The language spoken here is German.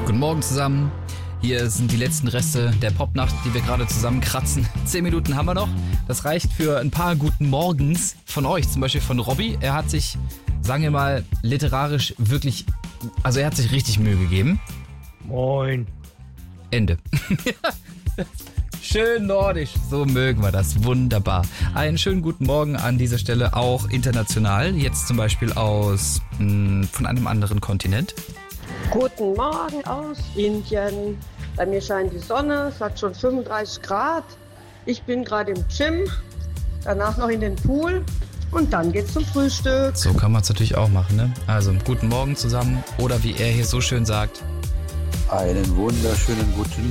Guten Morgen zusammen. Hier sind die letzten Reste der Popnacht, die wir gerade zusammenkratzen. 10 Minuten haben wir noch. Das reicht für ein paar guten Morgens von euch, zum Beispiel von Robby. Er hat sich, sagen wir mal, literarisch wirklich, also er hat sich richtig Mühe gegeben. Moin. Ende. Schön nordisch, so mögen wir das. Wunderbar. Einen schönen guten Morgen an dieser Stelle auch international. Jetzt zum Beispiel von einem anderen Kontinent. Guten Morgen aus Indien. Bei mir scheint die Sonne, es hat schon 35 Grad. Ich bin gerade im Gym, danach noch in den Pool und dann geht's zum Frühstück. So kann man es natürlich auch machen, ne? Also guten Morgen zusammen oder wie er hier so schön sagt. Einen wunderschönen guten